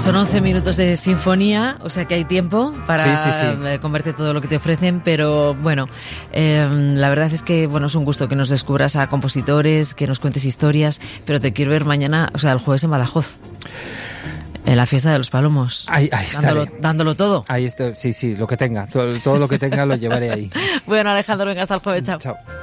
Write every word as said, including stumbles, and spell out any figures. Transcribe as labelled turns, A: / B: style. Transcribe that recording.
A: Son once minutos de sinfonía, o sea que hay tiempo para
B: sí, sí, sí.
A: convertir todo lo que te ofrecen, pero bueno, eh, la verdad es que bueno, es un gusto que nos descubras a compositores, que nos cuentes historias, pero te quiero ver mañana, o sea, el jueves en Badajoz. En la fiesta de los Palomos.
B: Ahí, ahí
A: dándolo, dándolo todo.
B: Ahí estoy, sí, sí, lo que tenga. Todo, todo lo que tenga lo llevaré ahí.
A: Bueno, Alejandro, venga, hasta el jueves. Chao.
B: Chao.